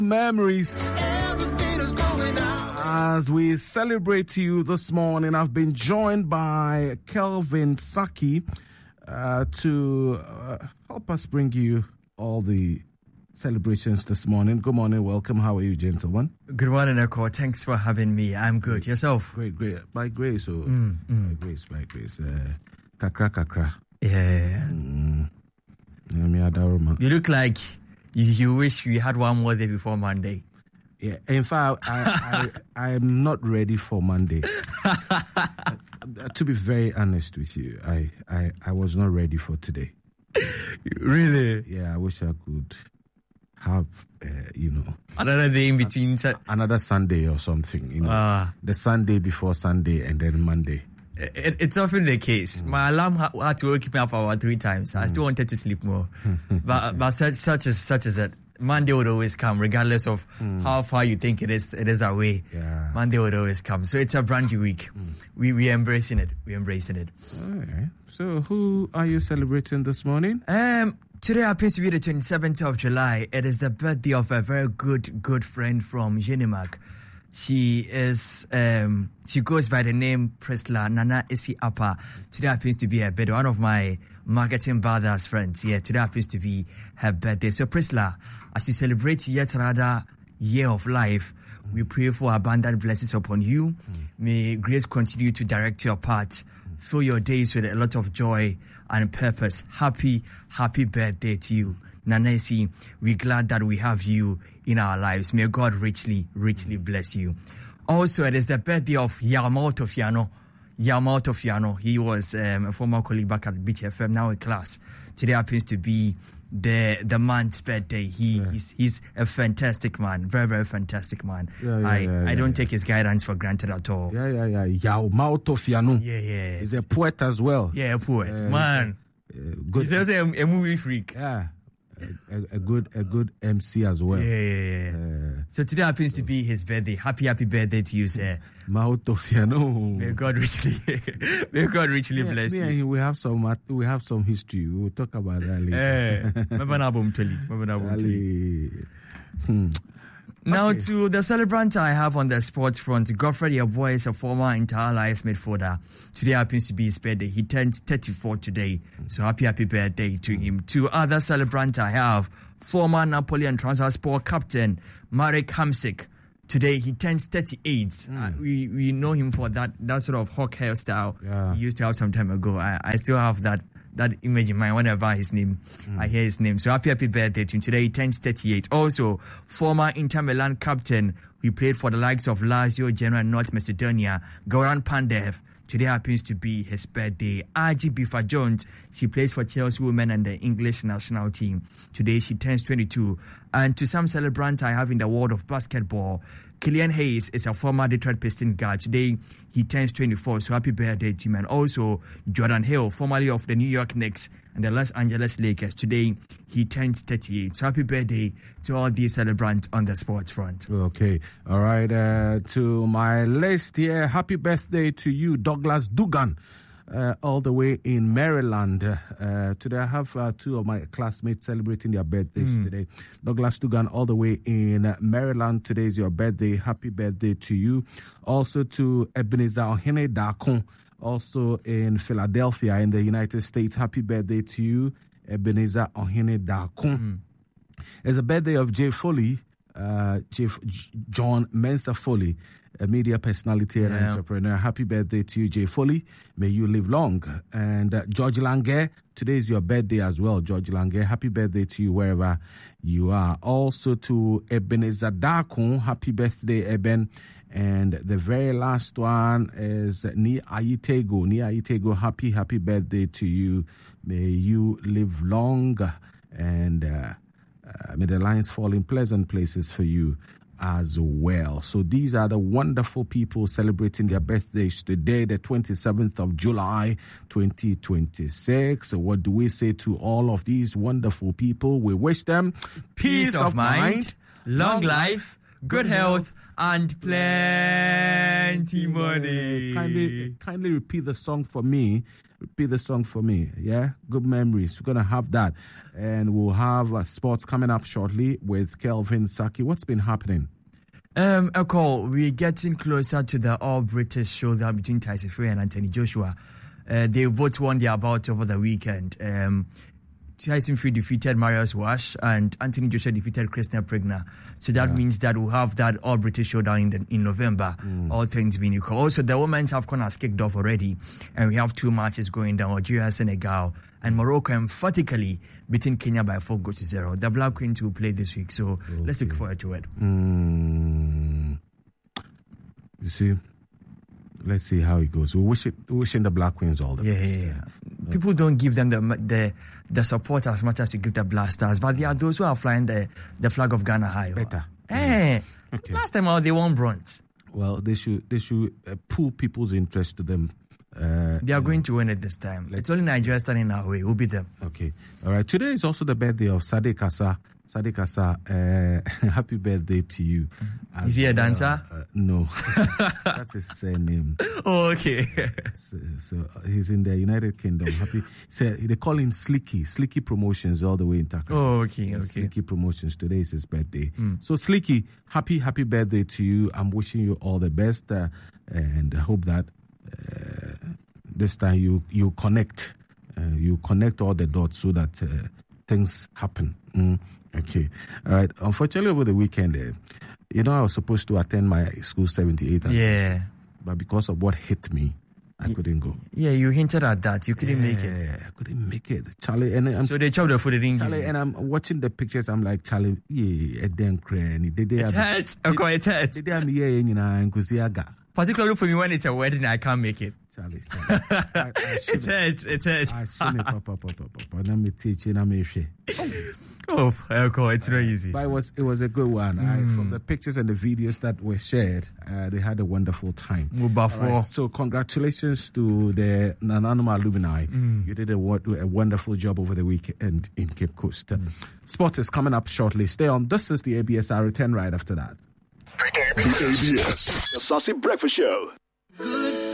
Memories. As we celebrate you this morning, I've been joined by Kelvin Saki to help us bring you all the celebrations this morning. Good morning, welcome. How are you, gentlemen? Good morning, Eko. Thanks for having me. I'm good. Yourself? Great. By grace, by grace. Kakra. Yeah. You look like you wish we had one more day before Monday. Yeah, in fact, I'm not ready for Monday. To be very honest with you, I was not ready for today. Really? Yeah, I wish I could have, another day in between. Another Sunday or something, the Sunday before Sunday and then Monday. It's often the case. My alarm had to wake me up about 3 times. I still wanted to sleep more. but such is it. Monday would always come, regardless of how far you think it is away. Yeah. Monday would always come. So it's a brand new week. We're embracing it. Okay. So who are you celebrating this morning? Today happens to be the 27th of July. It is the birthday of a very good friend from Unimark. She is, she goes by the name Prisla Nana Isi Apa. Today happens to be her birthday. One of my marketing brothers' friends. Yeah, today happens to be her birthday. So Prisla, as you celebrate yet another year of life, we pray for abundant blessings upon you. May grace continue to direct your path. Fill your days with a lot of joy and purpose. Happy birthday to you. Nanesi, we're glad that we have you in our lives. May God richly bless you. Also, it is the birthday of Yamamoto Fiano. He was a former colleague back at Beach FM, now in class. Today happens to be the man's birthday. He's a fantastic man, very fantastic man. I don't take his guidance for granted at all. Yamamoto Fiano. Yeah. He's a poet as well. Yeah, a poet. Man. Good. He's also a movie freak. Yeah. A good MC as well. Yeah. So today happens to be his birthday. Happy birthday to you, sir. Maoto Fiano. May God richly bless you. And him, we have some history. We'll talk about that later. Now to the celebrant I have on the sports front, Godfrey Yeboah is a former Inter-Allies midfielder. Today happens to be his birthday. He turns 34 today. So happy birthday to him. 2 other celebrants I have, former Napoli and Trabzonspor captain Marek Hamsik. Today he turns 38. We know him for that sort of hawk hairstyle he used to have some time ago. I still have that image in mind whenever I hear his name. So happy birthday to him. Today he turns 38. Also, former Inter Milan captain who played for the likes of Lazio, Genoa, and North Macedonia, Goran Pandev. Today happens to be his birthday. RG Bifa Jones, she plays for Chelsea women and the English national team. Today she turns 22. And to some celebrants I have in the world of basketball, Killian Hayes is a former Detroit Pistons guard. Today he turns 24, so happy birthday to him. And also Jordan Hill, formerly of the New York Knicks and the Los Angeles Lakers. Today he turns 38, so happy birthday to all these celebrants on the sports front. Okay, all right. To my list here, happy birthday to you, Douglas Dugan. All the way in Maryland. Today I have 2 of my classmates celebrating their birthdays today. Douglas Dugan, all the way in Maryland. Today is your birthday. Happy birthday to you. Also to Ebenezer Ohene Dakon, also in Philadelphia in the United States. Happy birthday to you, Ebenezer Ohene Dakon. It's the birthday of Jay Foley, Chief John Mensah Foley, a media personality and entrepreneur. Happy birthday to you, Jay Foley. May you live long. And George Lange, today is your birthday as well, George Lange. Happy birthday to you wherever you are. Also to Ebenezer Dakon, happy birthday, Eben. And the very last one is Ni Ayitego. Ni Ayitego, happy birthday to you. May you live long and may the lines fall in pleasant places for you as well. So these are the wonderful people celebrating their birthdays today, the 27th of July, 2026. So what do we say to all of these wonderful people? We wish them peace of mind, long life, good health, and plenty money. Kindly repeat the song for me. Repeat the song for me. Yeah, good memories. We're gonna have that, and we'll have sports coming up shortly with Kelvin Saki. What's been happening? We're getting closer to the all-British showdown between Tyson Fury and Anthony Joshua. They both won their bout over the weekend. Tyson Fury defeated Marius Wash and Anthony Joshua defeated Krishna Prigna. So that means that we'll have that all-British showdown in November, all things being equal. Also, the women's AFCON has kicked off already, and we have 2 matches going down, Algeria, Senegal, and Morocco emphatically beating Kenya by 4-0. The Black Queens will play this week, so let's look forward to it. You see, let's see how it goes. We're wishing the Black Queens all the best. Yeah. People don't give them the support as much as you give the Black Stars, but there are those who are flying the flag of Ghana high. Better. Okay. Last time out, they won bronze. Well, they should pull people's interest to them. They are going to win it this time. It's only Nigeria standing our way. We'll beat them. Okay. All right. Today is also the birthday of Sadiq Asa. Sadiq Asa, happy birthday to you. Is he a dancer? No. That's his surname. Oh, okay. So he's in the United Kingdom. They call him Slicky. Slicky Promotions all the way in Takra. Oh, okay. Slicky Promotions. Today is his birthday. So Slicky, happy birthday to you. I'm wishing you all the best, and I hope that this time you connect. You connect all the dots so that things happen. Okay. All right. Unfortunately, over the weekend, I was supposed to attend my school 78. Yeah. But because of what hit me, I couldn't go. Yeah, you hinted at that. You couldn't make it. Yeah, I couldn't make it. Charlie, so they chopped the food, Charlie, and I'm watching the pictures. I'm like, Charlie, it hurts. It hurts. Particularly for me when it's a wedding, I can't make it. Charlie. It hurts. I shouldn't papa. Let me teach you. It's not easy. But it was a good one. From the pictures and the videos that were shared, they had a wonderful time. Right. So congratulations to the Nananuma alumni. You did a wonderful job over the weekend in Cape Coast. Sports is coming up shortly. Stay on. This is the ABS. I'll return right after that. The ABS, the Saucy Breakfast Show.